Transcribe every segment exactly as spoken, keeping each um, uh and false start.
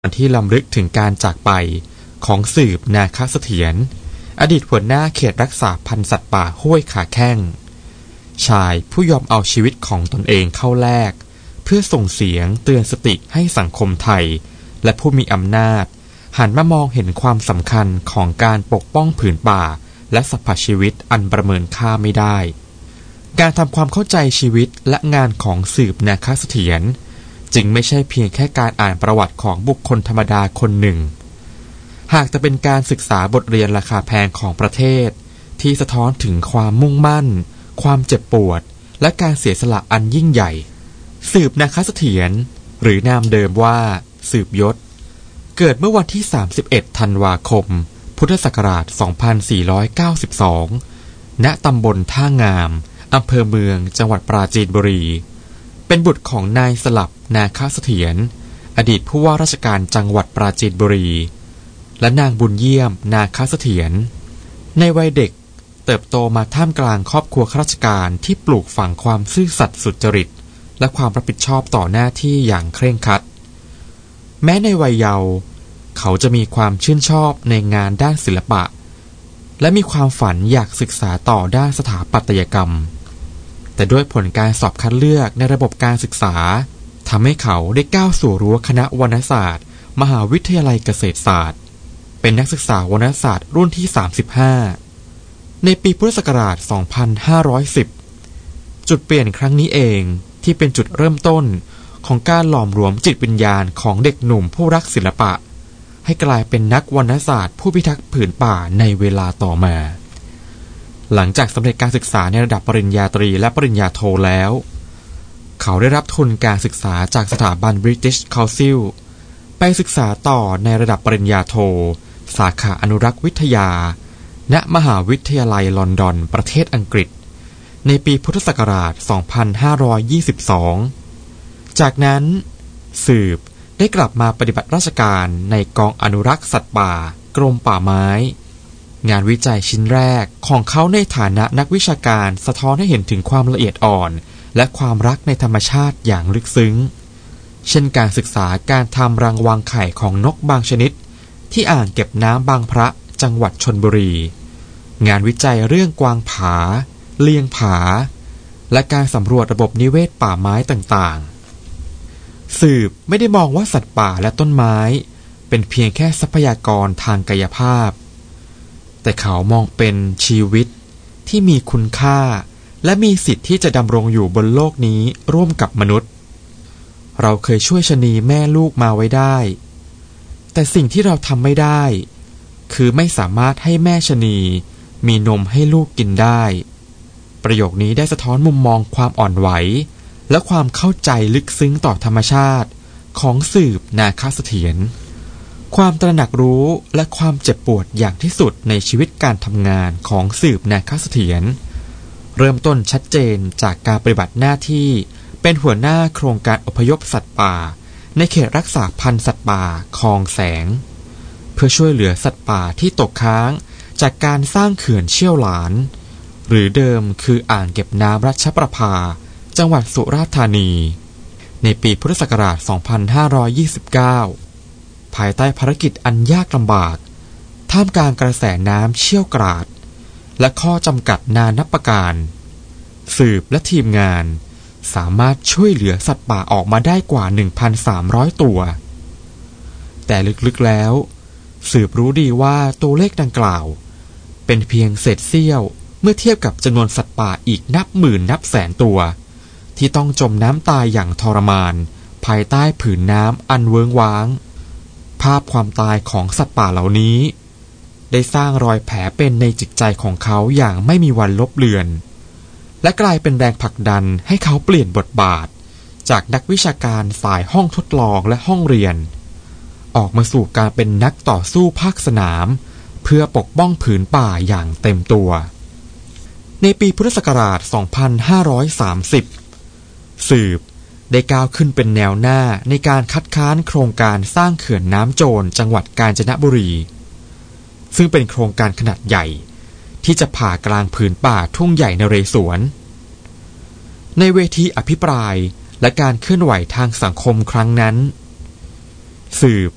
ที่ลำลึกถึงการจากไปของสืบนาคเสถียรอดีตหัวหน้าเขตรักษาพันธุ์สัตว์ป่าห้วยขาแข้งชายผู้ยอมเอาชีวิตของตนเองเข้าแลกเพื่อส่งเสียงเตือนสติให้สังคมไทยและผู้มีอำนาจหันมามองเห็นความสำคัญของการปกป้องผืนป่าและสรรพชีวิตอันประเมินค่าไม่ได้การทำความเข้าใจชีวิตและงานของสืบนาคเสถียรจึงไม่ใช่เพียงแค่การอ่านประวัติของบุคคลธรรมดาคนหนึ่งหากจะเป็นการศึกษาบทเรียนราคาแพงของประเทศที่สะท้อนถึงความมุ่งมั่นความเจ็บปวดและการเสียสละอันยิ่งใหญ่สืบนาคเสถียรหรือนามเดิมว่าสืบยศเกิดเมื่อวันที่สามสิบเอ็ดธันวาคมพุทธศักราชสองพันสี่ร้อยเก้าสิบสองณตำบลท่างามอำเภอเมืองจังหวัดปราจีนบุรีเป็นบุตรของนายสลับนาคเสถียรอดีตผู้ว่าราชการจังหวัดปราจีนบุรีและนางบุญเยี่ยมนาคเสถียรในวัยเด็กเติบโตมาท่ามกลางครอบครัวข้าราชการที่ปลูกฝังความซื่อสัตย์สุจริตและความรับผิดชอบต่อหน้าที่อย่างเคร่งครัดแม้ในวัยเยาว์เขาจะมีความชื่นชอบในงานด้านศิลปะและมีความฝันอยากศึกษาต่อด้านสถาปัตยกรรมแต่ด้วยผลการสอบคัดเลือกในระบบการศึกษาทำให้เขาได้ก้าวสู่รั้วคณะวรรณศาสตร์มหาวิทยาลัยเกษตรศาสตร์เป็นนักศึกษาวรรณศาสตร์รุ่นที่สามสิบห้าในปีพุทธศักราชสองพันห้าร้อยสิบจุดเปลี่ยนครั้งนี้เองที่เป็นจุดเริ่มต้นของการหลอมรวมจิตวิญญาณของเด็กหนุ่มผู้รักศิลปะให้กลายเป็นนักวรรณศาสตร์ผู้พิทักษ์ผืนป่าในเวลาต่อมาหลังจากสำเร็จการศึกษาในระดับปริญญาตรีและปริญญาโทแล้วเขาได้รับทุนการศึกษาจากสถาบัน British Council ไปศึกษาต่อในระดับปริญญาโทสาขาอนุรักษ์วิทยาณมหาวิทยาลัยลอนดอนประเทศอังกฤษในปีพุทธศักราชสองพันห้าร้อยยี่สิบสองจากนั้นสืบได้กลับมาปฏิบัติราชการในกองอนุรักษ์สัตว์ป่ากรมป่าไม้งานวิจัยชิ้นแรกของเขาในฐานะนักวิชาการสะท้อนให้เห็นถึงความละเอียดอ่อนและความรักในธรรมชาติอย่างลึกซึ้งเช่นการศึกษาการทำรังวางไข่ของนกบางชนิดที่อ่างเก็บน้ำบางพระจังหวัดชลบุรีงานวิจัยเรื่องกวางผาเลียงผาและการสำรวจระบบนิเวศป่าไม้ต่างๆสืบไม่ได้มองว่าสัตว์ป่าและต้นไม้เป็นเพียงแค่ทรัพยากรทางกายภาพแต่เขามองเป็นชีวิตที่มีคุณค่าและมีสิทธิ์ที่จะดำรงอยู่บนโลกนี้ร่วมกับมนุษย์เราเคยช่วยชะนีแม่ลูกมาไว้ได้แต่สิ่งที่เราทำไม่ได้คือไม่สามารถให้แม่ชะนีมีนมให้ลูกกินได้ประโยคนี้ได้สะท้อนมุมมองความอ่อนไหวและความเข้าใจลึกซึ้งต่อธรรมชาติของสืบนาคเสถียรความตระหนักรู้และความเจ็บปวดอย่างที่สุดในชีวิตการทำงานของสืบนาคเสถียรเริ่มต้นชัดเจนจากการปฏิบัติหน้าที่เป็นหัวหน้าโครงการอพยพสัตว์ป่าในเขตรักษาพันธุ์สัตว์ป่าคลองแสงเพื่อช่วยเหลือสัตว์ป่าที่ตกค้างจากการสร้างเขื่อนเชี่ยวหลานหรือเดิมคืออ่างเก็บน้ำรัชประภาจังหวัดสุราษฎร์ธานีในปีพุทธศักราชสองพันห้าร้อยยี่สิบเก้าภายใต้ภารกิจอันยากลำบากท่ามกลางกระแสน้ำเชี่ยวกราดและข้อจำกัดนานับประการสืบและทีมงานสามารถช่วยเหลือสัตว์ป่าออกมาได้กว่า หนึ่งพันสามร้อย ตัวแต่ลึกๆแล้วสืบรู้ดีว่าตัวเลขดังกล่าวเป็นเพียงเศษเสี้ยวเมื่อเทียบกับจำนวนสัตว์ป่าอีกนับหมื่นนับแสนตัวที่ต้องจมน้ำตายอย่างทรมานภายใต้ผืนน้ำอันเวิ้งว้างภาพความตายของสัตว์ป่าเหล่านี้ได้สร้างรอยแผลเป็นในจิตใจของเขาอย่างไม่มีวันลบเลือนและกลายเป็นแรงผลักดันให้เขาเปลี่ยนบทบาทจากนักวิชาการสายห้องทดลองและห้องเรียนออกมาสู่การเป็นนักต่อสู้ภาคสนามเพื่อปกป้องผืนป่าอย่างเต็มตัวในปีพุทธศักราชสองพันห้าร้อยสามสิบสืบได้ก้าวขึ้นเป็นแนวหน้าในการคัดค้านโครงการสร้างเขื่อนน้ำโจรจังหวัดกาญจนบุรีซึ่งเป็นโครงการขนาดใหญ่ที่จะผ่ากลางผืนป่าทุ่งใหญ่นเรศวรในเวทีอภิปรายและการเคลื่อนไหวทางสังคมครั้งนั้นสืบ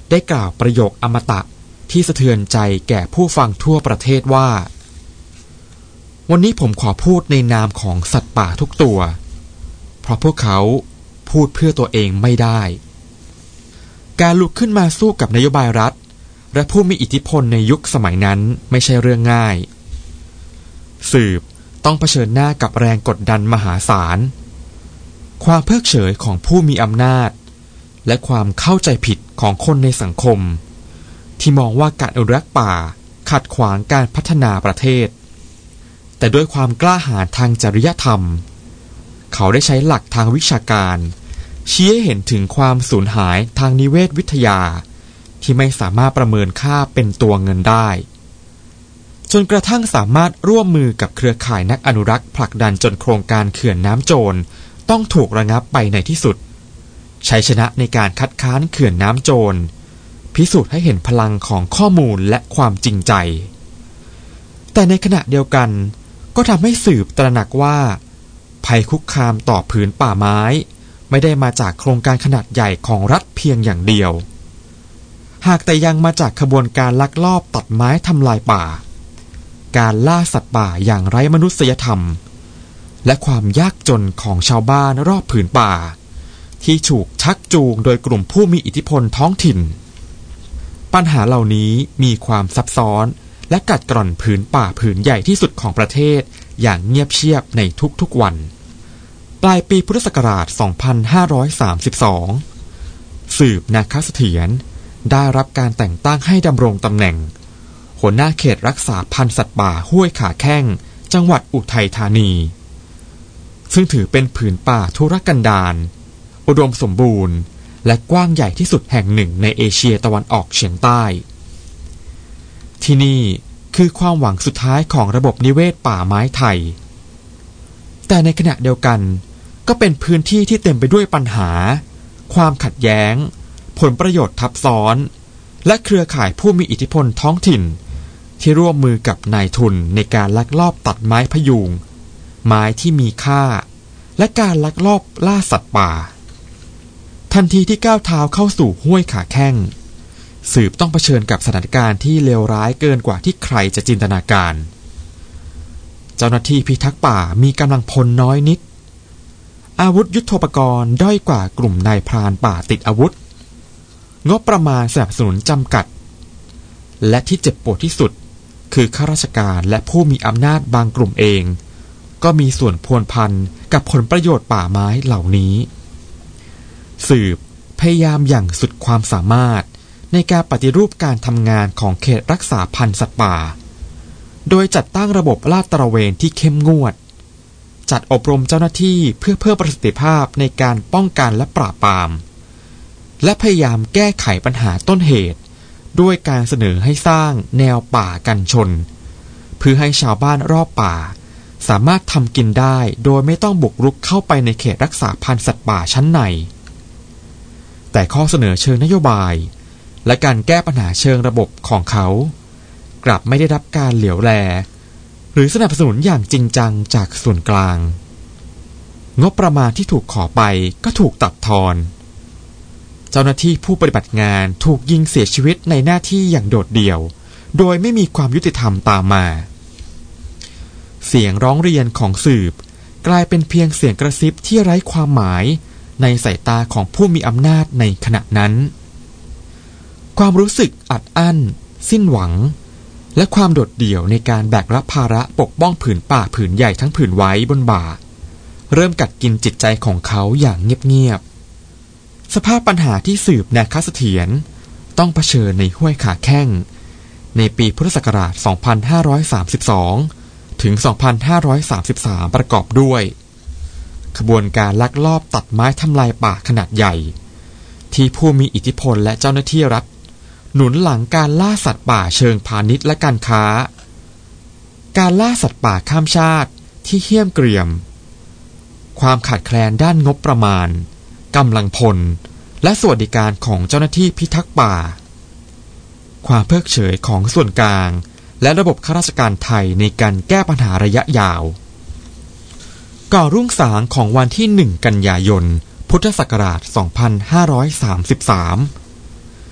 ได้กล่าวประโยคอมตะที่สะเทือนใจแก่ผู้ฟังทั่วประเทศว่าวันนี้ผมขอพูดในนามของสัตว์ป่าทุกตัวเพราะพวกเขาพูดเพื่อตัวเองไม่ได้การลุกขึ้นมาสู้กับนโยบายรัฐและผู้มีอิทธิพลในยุคสมัยนั้นไม่ใช่เรื่องง่ายสืบต้องเผชิญหน้ากับแรงกดดันมหาศาลความเพิกเฉยของผู้มีอำนาจและความเข้าใจผิดของคนในสังคมที่มองว่าการอนุรักษ์ป่าขัดขวางการพัฒนาประเทศแต่ด้วยความกล้าหาญทางจริยธรรมเขาได้ใช้หลักทางวิชาการชี้ให้เห็นถึงความสูญหายทางนิเวศวิทยาที่ไม่สามารถประเมินค่าเป็นตัวเงินได้จนกระทั่งสามารถร่วมมือกับเครือข่ายนักอนุรักษ์ผลักดันจนโครงการเขื่อนน้ำโจรต้องถูกระงับไปในที่สุดชัยชนะในการคัดค้านเขื่อนน้ำโจรพิสูจน์ให้เห็นพลังของข้อมูลและความจริงใจแต่ในขณะเดียวกันก็ทำให้สืบตระหนักว่าภัยคุกคามต่อผืนป่าไม้ไม่ได้มาจากโครงการขนาดใหญ่ของรัฐเพียงอย่างเดียวหากแต่ยังมาจากขบวนการลักลอบตัดไม้ทำลายป่าการล่าสัตว์ป่าอย่างไร้มนุษยธรรมและความยากจนของชาวบ้านรอบผืนป่าที่ถูกชักจูงโดยกลุ่มผู้มีอิทธิพลท้องถิ่นปัญหาเหล่านี้มีความซับซ้อนและกัดกร่อนผืนป่าผืนใหญ่ที่สุดของประเทศอย่างเงียบเชียบในทุกๆวันปลายปีพุทธศักราช สองพันห้าร้อยสามสิบสอง สืบนาคเสถียรได้รับการแต่งตั้งให้ดำรงตำแหน่งหัวหน้าเขตรักษาพันธุ์สัตว์ป่าห้วยขาแข้งจังหวัดอุทัยธานีซึ่งถือเป็นผืนป่าทุรกันดารอุดมสมบูรณ์และกว้างใหญ่ที่สุดแห่งหนึ่งในเอเชียตะวันออกเฉียงใต้ที่นี่คือความหวังสุดท้ายของระบบนิเวศป่าไม้ไทยแต่ในขณะเดียวกันก็เป็นพื้นที่ที่เต็มไปด้วยปัญหาความขัดแย้งผลประโยชน์ทับซ้อนและเครือข่ายผู้มีอิทธิพลท้องถิ่นที่ร่วมมือกับนายทุนในการลักลอบตัดไม้พยุงไม้ที่มีค่าและการลักลอบล่าสัตว์ป่าทันทีที่ก้าวเท้าเข้าสู่ห้วยขาแข้งสืบต้องเผชิญกับสถานการณ์ที่เลวร้ายเกินกว่าที่ใครจะจินตนาการเจ้าหน้าที่พิทักษ์ป่ามีกำลังพลน้อยนิดอาวุธยุทโธปกรณ์ด้อยกว่ากลุ่มนายพรานป่าติดอาวุธงบประมาณสนับสนุนจำกัดและที่เจ็บปวดที่สุดคือข้าราชการและผู้มีอำนาจบางกลุ่มเองก็มีส่วนพัวพันกับผลประโยชน์ป่าไม้เหล่านี้สืบพยายามอย่างสุดความสามารถในการปฏิรูปการทำงานของเขตรักษาพันธุ์สัตว์ป่าโดยจัดตั้งระบบลาดตระเวนที่เข้มงวดจัดอบรมเจ้าหน้าที่เพื่อเพิ่มประสิทธิภาพในการป้องกันและปราบปรามและพยายามแก้ไขปัญหาต้นเหตุด้วยการเสนอให้สร้างแนวป่ากันชนเพื่อให้ชาวบ้านรอบป่าสามารถทำกินได้โดยไม่ต้องบุกรุกเข้าไปในเขตรักษาพันธุ์สัตว์ป่าชั้นในแต่ข้อเสนอเชิงนโยบายและการแก้ปัญหาเชิงระบบของเขากลับไม่ได้รับการเหลียวแลหรือสนับสนุนอย่างจริงจังจากส่วนกลางงบประมาณที่ถูกขอไปก็ถูกตัดทอนเจ้าหน้าที่ผู้ปฏิบัติงานถูกยิงเสียชีวิตในหน้าที่อย่างโดดเดี่ยวโดยไม่มีความยุติธรรมตามมาเสียงร้องเรียนของสืบกลายเป็นเพียงเสียงกระซิบที่ไร้ความหมายในสายตาของผู้มีอำนาจในขณะนั้นความรู้สึกอัดอั้นสิ้นหวังและความโดดเดี่ยวในการแบกรับภาระปกป้องผืนป่าผืนใหญ่ทั้งผืนไว้บนบ่าเริ่มกัดกินจิตใจของเขาอย่างเงียบๆสภาพปัญหาที่สืบนาคเสถียรต้องเผชิญในห้วยขาแข้งในปีพุทธศักราช สองพันห้าร้อยสามสิบสอง ถึง สองพันห้าร้อยสามสิบสาม ประกอบด้วยขบวนการลักลอบตัดไม้ทำลายป่าขนาดใหญ่ที่ผู้มีอิทธิพลและเจ้าหน้าที่รัฐหนุนหลังการล่าสัตว์ป่าเชิงพาณิชย์และการค้าการล่าสัตว์ป่าข้ามชาติที่เหี้ยมเกรียมความขาดแคลนด้านงบประมาณกำลังพลและสวัสดิการของเจ้าหน้าที่พิทักษ์ป่าความเพิกเฉยของส่วนกลางและระบบข้าราชการไทยในการแก้ปัญหาระยะยาวก่อรุ่งสางของวันที่หนึ่งกันยายนพุทธศักราช สองพันห้าร้อยสามสิบสาม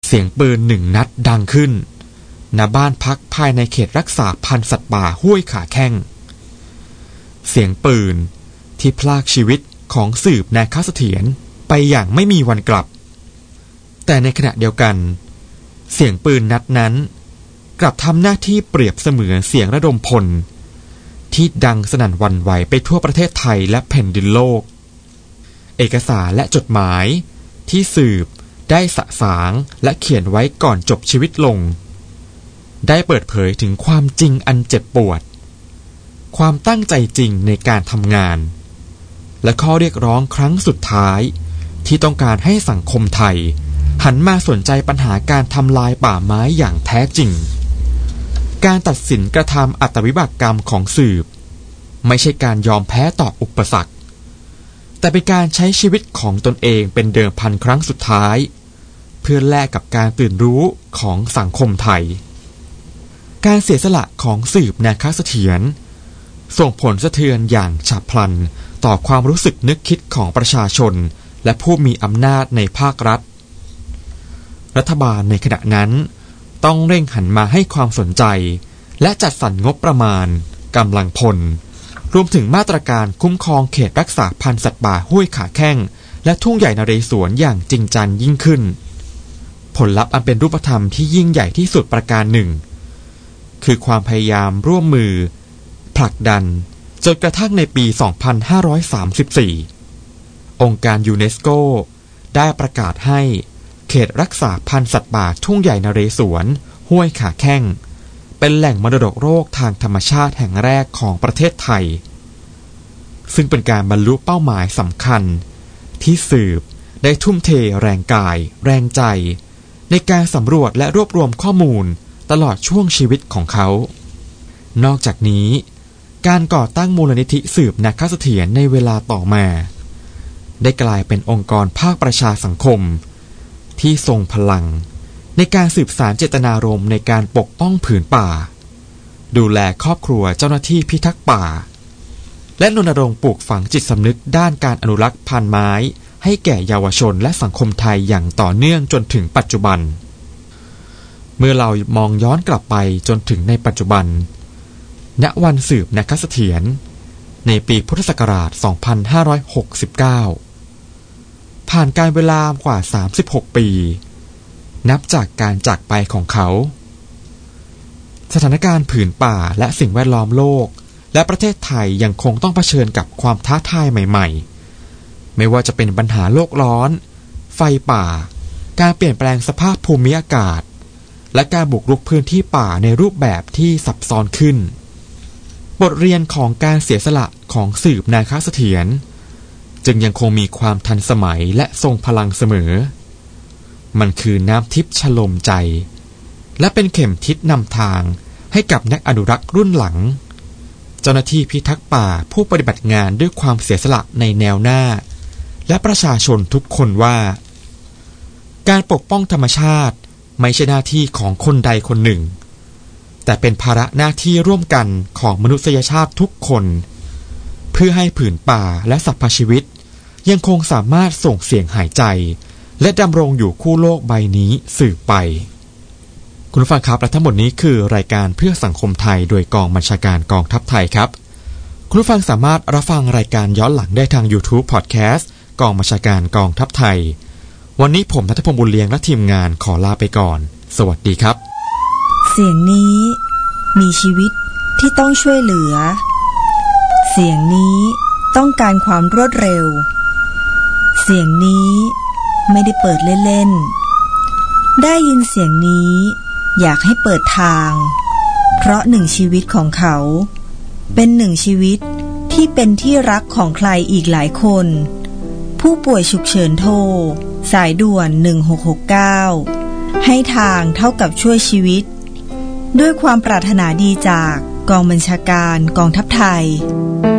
เสียงปืนหนึ่งนัดดังขึ้นณบ้านพักภายในเขตรักษาพันธุ์สัตว์ป่าห้วยขาแข้งเสียงปืนที่พรากชีวิตของสืบนาคเสถียรไปอย่างไม่มีวันกลับแต่ในขณะเดียวกันเสียงปืนนัดนั้นกลับทำหน้าที่เปรียบเสมือนเสียงระดมพลที่ดังสนั่นหวั่นไหวไปทั่วประเทศไทยและแผ่นดินโลกเอกสารและจดหมายที่สืบได้สะสางและเขียนไว้ก่อนจบชีวิตลงได้เปิดเผยถึงความจริงอันเจ็บปวดความตั้งใจจริงในการทำงานและข้อเรียกร้องครั้งสุดท้ายที่ต้องการให้สังคมไทยหันมาสนใจปัญหาการทำลายป่าไม้อย่างแท้จริงการตัดสินกระทำอัตวิบากกรรมของสืบไม่ใช่การยอมแพ้ต่ออุปสรรคแต่เป็นการใช้ชีวิตของตนเองเป็นเดิมพันครั้งสุดท้ายเพื่อแลกกับการตื่นรู้ของสังคมไทยการเสียสละของสืบนาคเสถียรส่งผลสะเทือนอย่างฉับพลันต่อความรู้สึกนึกคิดของประชาชนและผู้มีอำนาจในภาครัฐรัฐบาลในขณะนั้นต้องเร่งหันมาให้ความสนใจและจัดสรรงบประมาณกำลังพลรวมถึงมาตรการคุ้มครองเขตรักษาพันธุ์สัตว์ป่าห้วยขาแข้งและทุ่งใหญ่นเรศวรอย่างจริงจังยิ่งขึ้นผลลัพธ์อันเป็นรูปธรรมที่ยิ่งใหญ่ที่สุดประการหนึ่งคือความพยายามร่วมมือผลักดันจนกระทั่งในปี สองพันห้าร้อยสามสิบสี่ องค์การยูเนสโกได้ประกาศให้เขตรักษาพันธุ์สัตว์ป่าทุ่งใหญ่นเรศวรห้วยขาแข้งเป็นแหล่งมรดกโลกทางธรรมชาติแห่งแรกของประเทศไทยซึ่งเป็นการบรรลุเป้าหมายสำคัญที่สืบได้ทุ่มเทแรงกายแรงใจในการสำรวจและรวบรวมข้อมูลตลอดช่วงชีวิตของเขานอกจากนี้การก่อตั้งมูลนิธิสืบนาคเสถียรในเวลาต่อมาได้กลายเป็นองค์กรภาคประชาสังคมที่ทรงพลังในการสืบสานเจตนารมณ์ในการปกป้องผืนป่าดูแลครอบครัวเจ้าหน้าที่พิทักษ์ป่าและรณรงค์ปลูกฝังจิตสำนึกด้านการอนุรักษ์พันธุ์ไม้ให้แก่เยาวชนและสังคมไทยอย่างต่อเนื่องจนถึงปัจจุบันเมื่อเรามองย้อนกลับไปจนถึงในปัจจุบันณวันสืบนาคเสถียรในปีพุทธศักราช สองพันห้าร้อยหกสิบเก้า ผ่านการเวลากว่า สามสิบหก ปีนับจากการจากไปของเขาสถานการณ์ผืนป่าและสิ่งแวดล้อมโลกและประเทศไทยยังคงต้องเผชิญกับความท้าทายใหม่ๆไม่ว่าจะเป็นปัญหาโลกร้อนไฟป่าการเปลี่ยนแปลงสภาพภูมิอากาศและการบุกรุกพื้นที่ป่าในรูปแบบที่ซับซ้อนขึ้นบทเรียนของการเสียสละของสืบนาคเสถียรจึงยังคงมีความทันสมัยและทรงพลังเสมอมันคือน้ำทิพย์ฉลมใจและเป็นเข็มทิศนำทางให้กับนักอนุรักษ์รุ่นหลังเจ้าหน้าที่พิทักษ์ป่าผู้ปฏิบัติงานด้วยความเสียสละในแนวหน้าและประชาชนทุกคนว่าการปกป้องธรรมชาติไม่ใช่หน้าที่ของคนใดคนหนึ่งแต่เป็นภาระหน้าที่ร่วมกันของมนุษยชาติทุกคนเพื่อให้ผืนป่าและสรรพชีวิตยังคงสามารถส่งเสียงหายใจและดำรงอยู่คู่โลกใบนี้สืบไปคุณผู้ฟังครับและทั้งหมดนี้คือรายการเพื่อสังคมไทยโดยกองบัญชาการกองทัพไทยครับคุณผู้ฟังสามารถรับฟังรายการย้อนหลังได้ทาง YouTube Podcast กองบัญชาการกองทัพไทยวันนี้ผมณัฐพงษ์บุญเลี้ยงและทีมงานขอลาไปก่อนสวัสดีครับเสียงนี้มีชีวิตที่ต้องช่วยเหลือเสียงนี้ต้องการความรวดเร็วเสียงนี้ไม่ได้เปิดเล่นๆได้ยินเสียงนี้อยากให้เปิดทางเพราะหนึ่งชีวิตของเขาเป็นหนึ่งชีวิตที่เป็นที่รักของใครอีกหลายคนผู้ป่วยฉุกเฉินโทรสายด่วนหนึ่งหกหกเก้าให้ทางเท่ากับช่วยชีวิตด้วยความปรารถนาดีจากกองบัญชาการกองทัพไทย